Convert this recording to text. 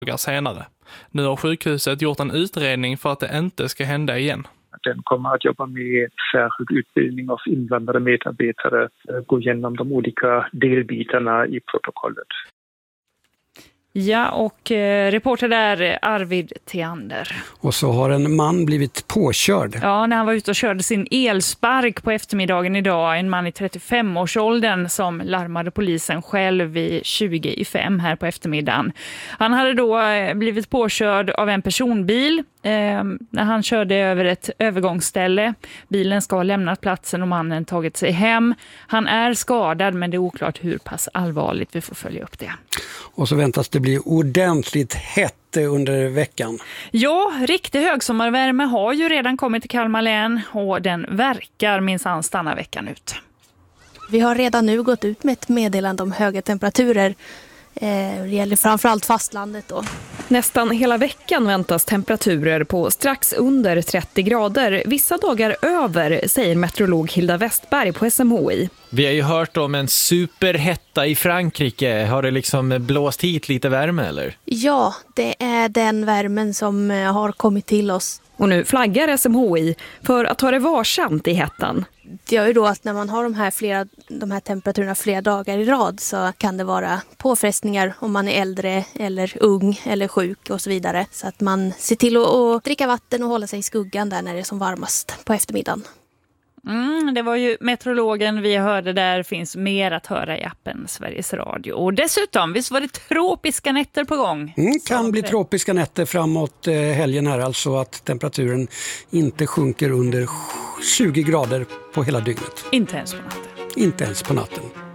dagar senare. Nu har sjukhuset gjort en utredning för att det inte ska hända igen. Den kommer att jobba med särskild utbildning av inblandade medarbetare, gå igenom de olika delbitarna i protokollet. Ja, och reporter där Arvid Theander. Och så har en man blivit påkörd. Ja, när han var ute och körde sin elspark på eftermiddagen idag. En man i 35-årsåldern som larmade polisen själv vid 20:05 här på eftermiddagen. Han hade då blivit påkörd av en personbil när han körde över ett övergångsställe. Bilen ska ha lämnat platsen och mannen tagit sig hem. Han är skadad, men det är oklart hur pass allvarligt. Vi får följa upp det. Och så väntas det bli ordentligt hett under veckan. Ja, riktig högsommarvärme har ju redan kommit till Kalmar län och den verkar minsann stanna veckan ut. Vi har redan nu gått ut med ett meddelande om höga temperaturer. Det gäller framförallt fastlandet då. Nästan hela veckan väntas temperaturer på strax under 30 grader. Vissa dagar över, säger meteorolog Hilda Westberg på SMHI. Vi har ju hört om en superhetta i Frankrike. Har det liksom blåst hit lite värme eller? Ja, det är den värmen som har kommit till oss. Och nu flaggar SMHI för att ta det varsamt i hettan. Det gör ju då att när man har de här temperaturerna flera dagar i rad så kan det vara påfrestningar om man är äldre eller ung eller sjuk och så vidare. Så att man ser till att dricka vatten och hålla sig i skuggan där när det är som varmast på eftermiddagen. Det var ju meteorologen vi hörde där. Finns mer att höra i appen Sveriges Radio. Och dessutom, visst var det tropiska nätter på gång? Kan bli tropiska nätter framåt helgen här, alltså att temperaturen inte sjunker under 20 grader på hela dygnet. Inte ens på natten. Inte ens på natten.